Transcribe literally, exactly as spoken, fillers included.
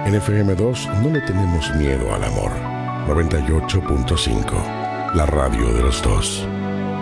En F M dos no le tenemos miedo al amor. noventa y ocho punto cinco, la radio de los dos.